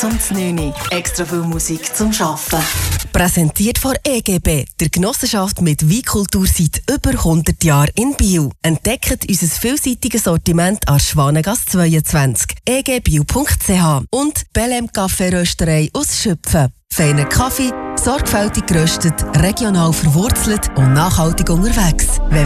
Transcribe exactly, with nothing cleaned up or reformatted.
um neun Uhr. Extra viel Musik zum Arbeiten. Präsentiert von E G B, der Genossenschaft mit Weinkultur seit über hundert Jahren in Biel. Entdeckt unser vielseitiges Sortiment an Schwanengasse zweiundzwanzig, e g bio punkt c h und Belem Kaffeerösterei aus Schüpfen. Feiner Kaffee, sorgfältig geröstet, regional verwurzelt und nachhaltig unterwegs.